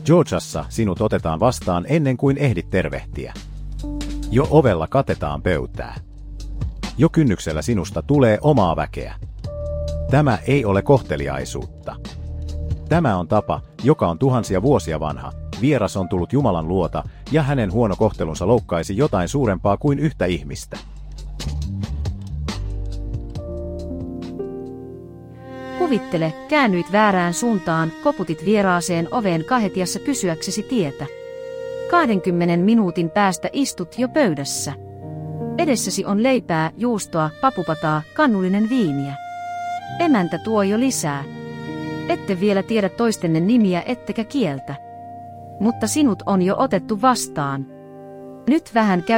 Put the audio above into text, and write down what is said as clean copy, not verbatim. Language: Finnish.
Georgiassa sinut otetaan vastaan ennen kuin ehdit tervehtiä. Jo ovella katetaan pöytää. Jo kynnyksellä sinusta tulee omaa väkeä. Tämä ei ole kohteliaisuutta. Tämä on tapa, joka on tuhansia vuosia vanha. Vieras on tullut Jumalan luota, ja hänen huono kohtelunsa loukkaisi jotain suurempaa kuin yhtä ihmistä. Kuvittele, käännyit väärään suuntaan, koputit vieraaseen oveen kahetiassa kysyäksesi tietä. 20 minuutin päästä istut jo pöydässä. Edessäsi on leipää, juustoa, papupataa, kannullinen viiniä. Emäntä tuo jo lisää. Ette vielä tiedä toistenne nimiä ettekä kieltä. Mutta sinut on jo otettu vastaan. Nyt vähän